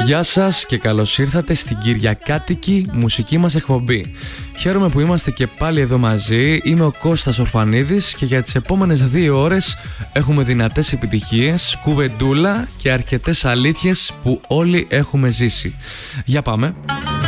Γεια σας και καλώς ήρθατε στην κυριακάτικη μουσική μας εκπομπή. Χαίρομαι που είμαστε και πάλι εδώ μαζί. Είμαι ο Κώστας Ορφανίδης και για τις επόμενες 2 ώρες έχουμε δυνατές επιτυχίες, κουβεντούλα και αρκετές αλήθειες που όλοι έχουμε ζήσει. Για πάμε.